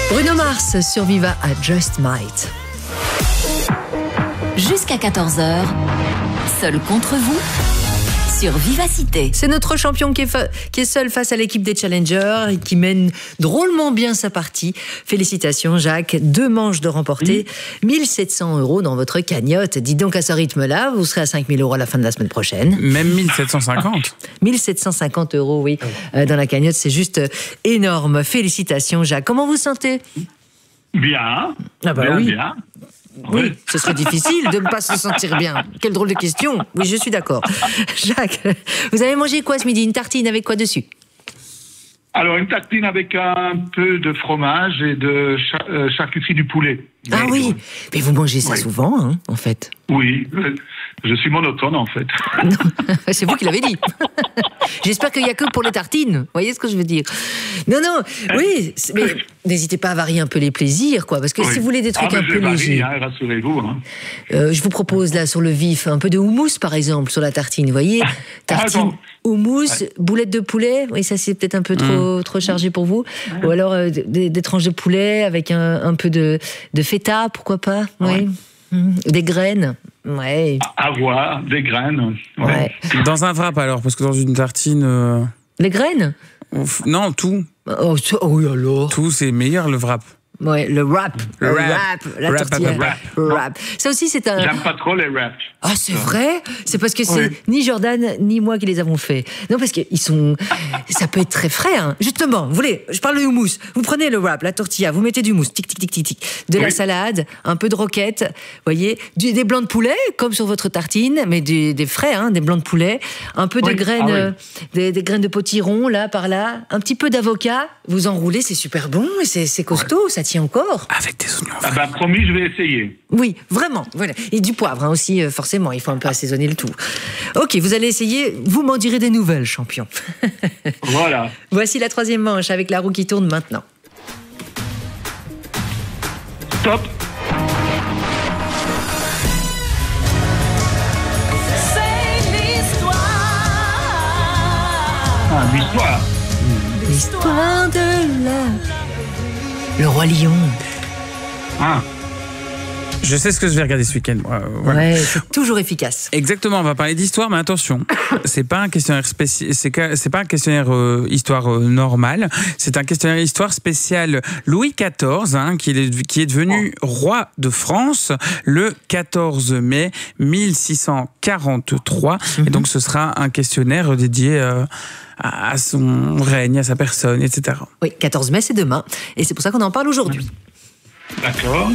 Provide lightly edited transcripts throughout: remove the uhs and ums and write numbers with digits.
Bruno Mars sur Viva à Just Might. Jusqu'à 14h, seul contre vous, sur Vivacité. C'est notre champion qui est seul face à l'équipe des Challengers et qui mène drôlement bien sa partie. Félicitations Jacques, 2 manches de remporter, 1700 € dans votre cagnotte. Dis donc à ce rythme-là, vous serez à 5000 € à la fin de la semaine prochaine. Même 1750. 1750 €, oui, dans la cagnotte, c'est juste énorme. Félicitations Jacques. Comment vous sentez ? Bien. Ah bah bien, oui. bien. Oui, ce serait difficile de ne pas se sentir bien. Quelle drôle de question. Oui, je suis d'accord. Jacques, vous avez mangé quoi ce midi ? Une tartine avec quoi dessus ? Alors, une tartine avec un peu de fromage et de charcuterie du poulet. Ah oui, mais vous mangez ça souvent, hein, en fait. Oui, je suis monotone, en fait. Non, c'est vous qui l'avez dit. J'espère qu'il n'y a que pour les tartines. Vous voyez ce que je veux dire ? Non, oui, mais n'hésitez pas à varier un peu les plaisirs, quoi. Parce que si vous voulez des trucs un peu légers... rassurez-vous. Hein. Je vous propose, là, sur le vif, un peu de houmous, par exemple, sur la tartine. Vous voyez ? Tartine, houmous, boulettes de poulet. Oui, ça, c'est peut-être un peu trop chargé pour vous. Ou alors des tranches de poulet avec un peu de feta, pourquoi pas ? Oui. Des graines. Ouais. À voir, des graines. Ouais. Dans un wrap alors, parce que dans une tartine... Les graines ? Non, tout. Oh oui, alors. Tout, c'est meilleur le wrap. Ouais, le wrap, la tortilla, wrap. Ça aussi, c'est un... J'aime pas trop les wraps. Ah, c'est vrai ? C'est parce que c'est ni Jordan ni moi qui les avons fait. Non, parce qu'ils sont... Ça peut être très frais, hein. Justement, vous voulez, je parle de houmous. Vous prenez le wrap, la tortilla, vous mettez du mousse, tic, tic, tic, tic, tic. De la salade, un peu de roquette, voyez, des blancs de poulet, comme sur votre tartine, mais des frais, hein, des blancs de poulet, un peu de graines, des graines de potiron, là, par là, un petit peu d'avocat, vous enroulez, c'est super bon, et c'est costaud, ça tient encore. Avec des oignons frais. Ah ben, promis, je vais essayer. Oui, vraiment, voilà. Et du poivre, hein, aussi, forcément, il faut un peu assaisonner le tout. Ok, vous allez essayer, vous m'en direz des nouvelles, champion. Voilà. Voici la 3e manche avec la roue qui tourne maintenant. Stop. C'est l'histoire. Ah, l'histoire. L'histoire de le Roi Lion. Ah. Je sais ce que je vais regarder ce week-end. Voilà. Ouais, c'est toujours efficace. Exactement, on va parler d'histoire, mais attention, c'est pas un questionnaire c'est pas un questionnaire histoire normal, c'est un questionnaire histoire spécial Louis XIV, hein, qui est devenu roi de France le 14 mai 1643. Et donc ce sera un questionnaire dédié à son règne, à sa personne, etc. Oui, 14 mai, c'est demain. Et c'est pour ça qu'on en parle aujourd'hui. D'accord.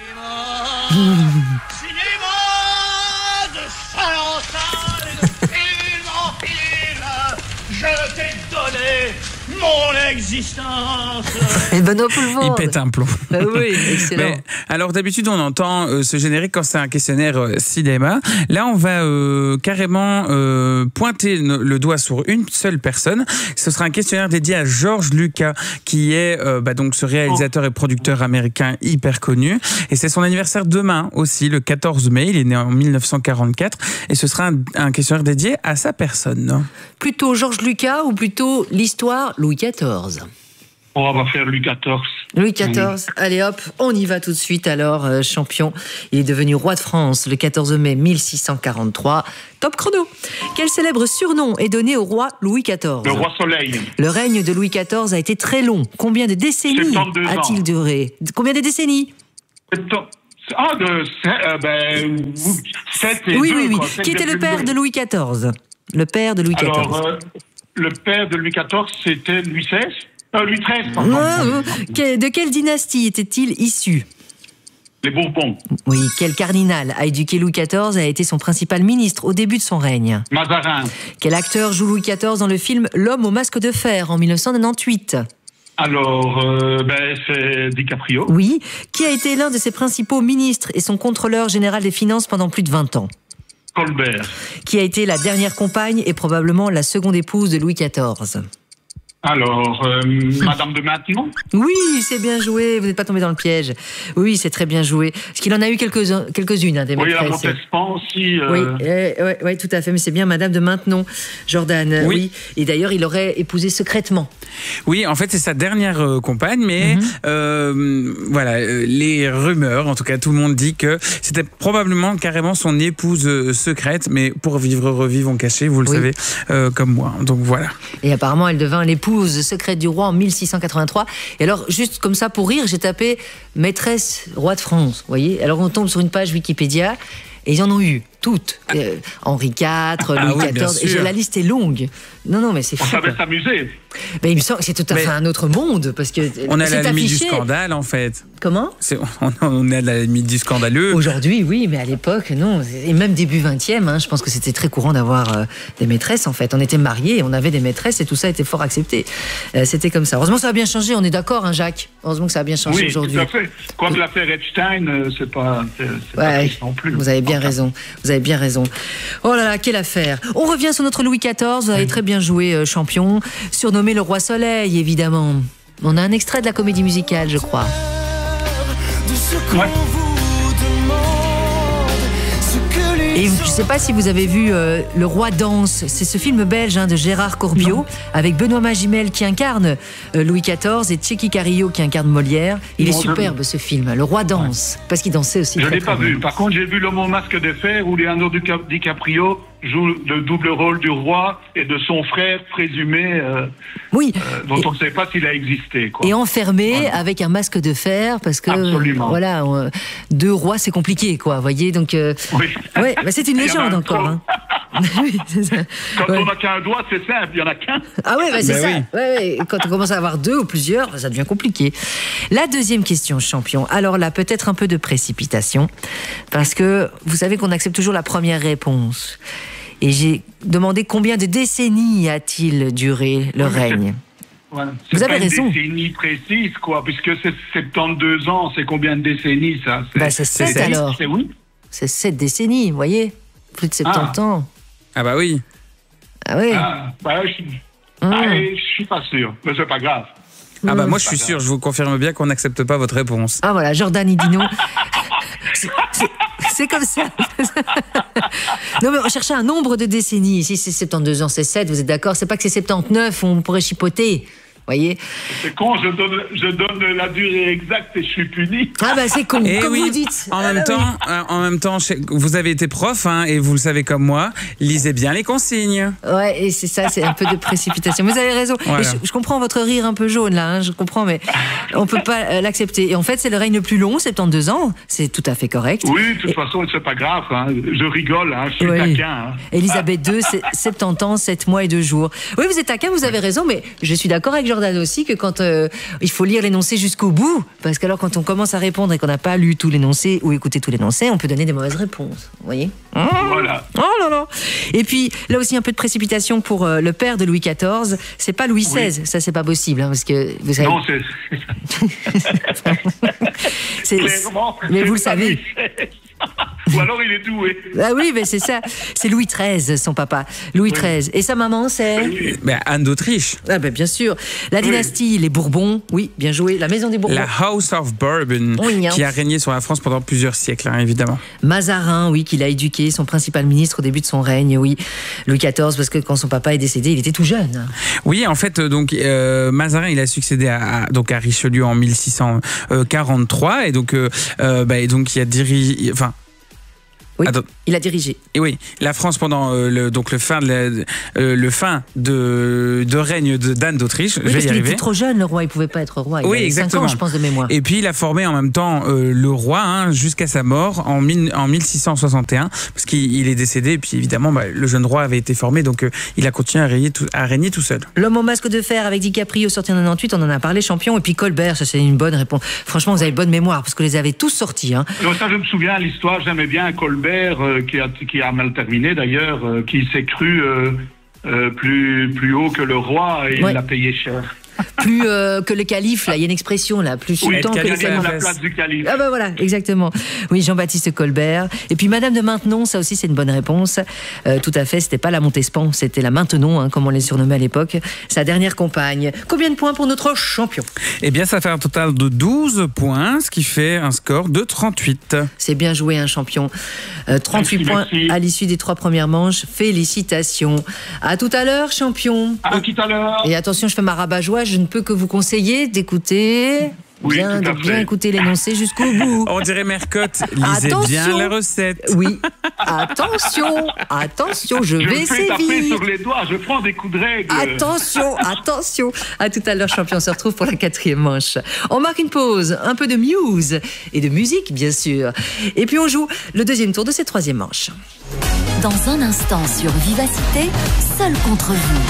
Cinéma de Saint-Antoine et de film en film, je t'ai donné mon existence. Et Benoît Poulvord. Il pète un plomb. Oui, excellent. Mais, alors d'habitude on entend ce générique quand c'est un questionnaire cinéma. Là on va carrément pointer le doigt sur une seule personne. Ce sera un questionnaire dédié à George Lucas, qui est donc ce réalisateur et producteur américain hyper connu. Et c'est son anniversaire demain aussi, le 14 mai. Il est né en 1944. Et ce sera un questionnaire dédié à sa personne. Plutôt George Lucas ou plutôt l'histoire Louis XIV ? On va faire Louis XIV. Louis XIV, allez hop, on y va tout de suite alors, champion. Il est devenu roi de France le 14 mai 1643. Top chrono. Quel célèbre surnom est donné au roi Louis XIV ? Le roi Soleil. Le règne de Louis XIV a été très long. Combien de décennies 72 ans. a-t-il duré ? Combien de décennies ? Ah, 7 et Oui, 2, oui, oui. quoi. Qui était le père de Louis XIV ? Le père de Louis XIV. Alors, le père de Louis XIV, c'était Louis XVI. Louis XIII, pardon. De quelle dynastie était-il issu ? Les Bourbons. Oui, quel cardinal a éduqué Louis XIV et a été son principal ministre au début de son règne ? Mazarin. Quel acteur joue Louis XIV dans le film L'homme au masque de fer en 1998 ? Alors, c'est DiCaprio. Oui. Qui a été l'un de ses principaux ministres et son contrôleur général des finances pendant plus de 20 ans ? Colbert. Qui a été la dernière compagne et probablement la seconde épouse de Louis XIV ? Alors, Madame de Maintenon. Oui, c'est bien joué. Vous n'êtes pas tombé dans le piège. Oui, c'est très bien joué. Parce qu'il en a eu quelques-unes, hein, des Oui, maîtresses. à Montespan aussi. Oui, tout à fait. Mais c'est bien Madame de Maintenon, Jordan. Oui. Et d'ailleurs, il aurait épousé secrètement. Oui, en fait, c'est sa dernière compagne, mais voilà, les rumeurs, en tout cas, tout le monde dit que c'était probablement carrément son épouse secrète, mais pour vivre, revivre, caché, vous le savez, comme moi. Donc voilà. Et apparemment, elle devint l'épouse secrète du roi en 1683. Et alors, juste comme ça, pour rire, j'ai tapé maîtresse roi de France. Vous voyez ? Alors, on tombe sur une page Wikipédia et ils en ont eu toutes. Henri IV, Louis XIV. Et la liste est longue. Non, mais c'est fou. On savait s'amuser. Mais il me semble que c'est tout à fait un autre monde. Parce que on est à la limite affiché. du scandale, en fait. Comment ? On est à la limite du scandaleux. Aujourd'hui, oui, mais à l'époque, non. Et même début 20e, je pense que c'était très courant d'avoir des maîtresses, en fait. On était mariés, on avait des maîtresses et tout ça était fort accepté. C'était comme ça. Heureusement, ça a bien changé, on est d'accord, Jacques ? Heureusement que ça a bien changé aujourd'hui. Oui, tout à fait. Quoique l'affaire Epstein, c'est pas triste non plus. Vous avez bien raison. Vous avez bien raison. Oh là là, quelle affaire. On revient sur notre Louis XIV. Vous avez très bien joué, champion. Surnommé le Roi Soleil, évidemment. On a un extrait de la comédie musicale, je crois. Ouais. Et je ne sais pas si vous avez vu Le Roi danse. C'est ce film belge de Gérard Corbiot avec Benoît Magimel qui incarne Louis XIV et Tchéky Carrillo qui incarne Molière. Il est superbe ce film, Le Roi danse, parce qu'il dansait aussi. Je ne l'ai pas vu. Par contre, j'ai vu L'Homme au masque de fer où Leonardo DiCaprio joue le double rôle du roi et de son frère présumé, dont on ne sait pas s'il a existé. Quoi. Et enfermé avec un masque de fer, parce que voilà, deux rois c'est compliqué, quoi. Vous voyez, donc ouais, bah c'est une légende encore. Oui, c'est ça. Quand on n'a qu'un doigt, c'est simple, il n'y en a qu'un. Ah ouais, bah c'est ça. Oui. Ouais. Quand on commence à avoir deux ou plusieurs, ça devient compliqué. La deuxième question, champion. Alors là, peut-être un peu de précipitation, parce que vous savez qu'on accepte toujours la première réponse. Et j'ai demandé combien de décennies a-t-il duré le règne. Voilà. Vous avez raison. C'est pas une décennie précise, quoi, puisque c'est 72 ans, c'est combien de décennies, ça ? C'est 7 alors. C'est oui. C'est 7 décennies, vous voyez ? Plus de 70 ans. Ah bah oui. Ah oui. Je suis pas sûr, mais c'est pas grave. Ah bah moi je suis sûr, je vous confirme bien qu'on n'accepte pas votre réponse. Ah voilà, Jordan il dit non. C'est comme ça. Non mais on cherchait un nombre de décennies. Si c'est 72 ans, c'est 7, vous êtes d'accord ? C'est pas que c'est 79, on pourrait chipoter. Voyez. C'est con, je donne la durée exacte et je suis puni. Ah bah c'est con, comme oui, vous dites. En même temps, vous avez été prof et vous le savez comme moi, lisez bien les consignes. Ouais, et c'est ça, c'est un peu de précipitation. Vous avez raison. Voilà. Je comprends votre rire un peu jaune là, je comprends, mais on peut pas l'accepter. Et en fait, c'est le règne le plus long, 72 ans. C'est tout à fait correct. Oui, de toute façon, c'est pas grave. Je rigole, je suis taquin. Elisabeth II, c'est 70 ans, 7 mois et 2 jours. Oui, vous êtes taquin, vous avez raison, mais je suis d'accord avec Jordan aussi que quand il faut lire l'énoncé jusqu'au bout, parce qu'alors quand on commence à répondre et qu'on n'a pas lu tout l'énoncé ou écouté tout l'énoncé, on peut donner des mauvaises réponses. Vous voyez ? Voilà. Oh là là. Et puis là aussi un peu de précipitation pour le père de Louis XIV. C'est pas Louis XVI, ça c'est pas possible, parce que vous savez. Non, c'est clairement. Mais vous le savez. Ou alors il est doué. Ah oui, mais c'est ça. C'est Louis XIII, son papa. Louis XIII. Et sa maman, c'est Anne d'Autriche. Ah ben bien sûr. La dynastie, les Bourbons. Oui, bien joué. La maison des Bourbons. La House of Bourbon, qui a régné sur la France pendant plusieurs siècles, évidemment. Mazarin, oui, qui l'a éduqué, son principal ministre au début de son règne, oui. Louis XIV, parce que quand son papa est décédé, il était tout jeune. Oui, en fait, donc Mazarin, il a succédé à Richelieu en 1643, et donc il a dirigé. Oui, il a dirigé. Et oui, la France pendant le fin de règne d'Anne d'Autriche. Oui, je vais y qu'il arriver. était trop jeune, le roi, il pouvait pas être roi. Il avait exactement. 5 ans, je pense, de mémoire. Et puis il a formé en même temps le roi jusqu'à sa mort en 1661, parce qu'il est décédé. Et puis évidemment, le jeune roi avait été formé, donc il a continué à régner tout seul. L'homme au masque de fer avec DiCaprio sorti en 98, on en a parlé, champion. Et puis Colbert, ça c'est une bonne réponse. Franchement, vous avez bonne mémoire, parce que les avez tous sortis. Donc ça, je me souviens, l'histoire, j'aimais bien Colbert, qui a mal terminé d'ailleurs, qui s'est cru plus haut que le roi et il l'a payé cher. plus que le calife, là. Il y a une expression, là. Plus sultan que le calife. calife. La place du calife. Ah ben voilà, exactement. Oui, Jean-Baptiste Colbert. Et puis Madame de Maintenon, ça aussi c'est une bonne réponse. Tout à fait, c'était pas la Montespan, c'était la Maintenon, comme on les surnommait à l'époque. Sa dernière compagne. Combien de points pour notre champion? Eh bien, ça fait un total de 12 points, ce qui fait un score de 38. C'est bien joué, un champion. 38 points à l'issue des 3 premières manches. Félicitations. À tout à l'heure, champion. À tout à l'heure. Et attention, je fais ma rabat-joie, je ne peux que vous conseiller d'écouter... Oui, de bien écouter l'énoncé jusqu'au bout. On dirait Mercotte, lisez bien la recette. Oui, attention, je vais fais taper sévir. sur les doigts, je prends des coups de règle. Attention. À tout à l'heure, champion, on se retrouve pour la 4e manche. On marque une pause, un peu de Muse et de musique, bien sûr. Et puis on joue le 2e tour de cette 3e manche. Dans un instant sur Vivacité, seul contre vous.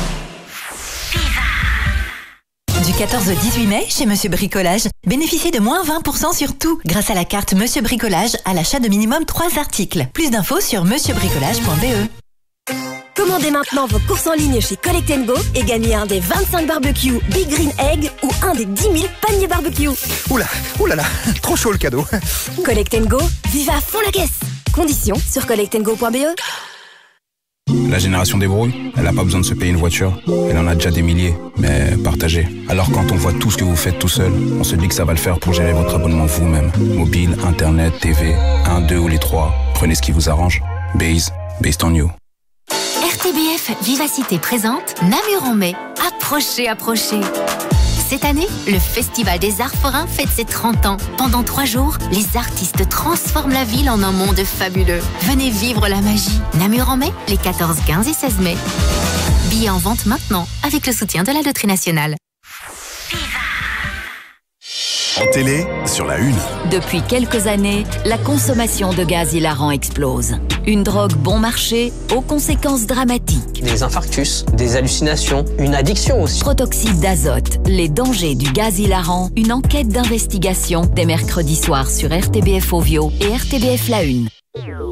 Du 14 au 18 mai, chez Monsieur Bricolage, bénéficiez de moins 20% sur tout grâce à la carte Monsieur Bricolage à l'achat de minimum 3 articles. Plus d'infos sur monsieurbricolage.be. Commandez maintenant vos courses en ligne chez Collect & Go et gagnez un des 25 barbecues Big Green Egg ou un des 10 000 paniers barbecue. Oulala, trop chaud le cadeau. Collect & Go, vive à fond la caisse. Conditions sur collectandgo.be. La génération des brouilles, elle n'a pas besoin de se payer une voiture. Elle en a déjà des milliers, mais partagée. Alors quand on voit tout ce que vous faites tout seul, on se dit que ça va le faire pour gérer votre abonnement vous-même. Mobile, internet, TV, 1, 2 ou les 3. Prenez ce qui vous arrange. Based on you. RTBF Vivacité présente Namur en mai. Approchez. Cette année, le Festival des Arts Forains fête ses 30 ans. Pendant 3 jours, les artistes transforment la ville en un monde fabuleux. Venez vivre la magie. Namur en mai, les 14, 15 et 16 mai. Billets en vente maintenant, avec le soutien de la Loterie Nationale. En télé, sur la une. Depuis quelques années, la consommation de gaz hilarant explose. Une drogue bon marché aux conséquences dramatiques. Des infarctus, des hallucinations, une addiction aussi. Protoxyde d'azote, les dangers du gaz hilarant, une enquête d'investigation dès mercredi soir sur RTBF Ovio et RTBF La Une.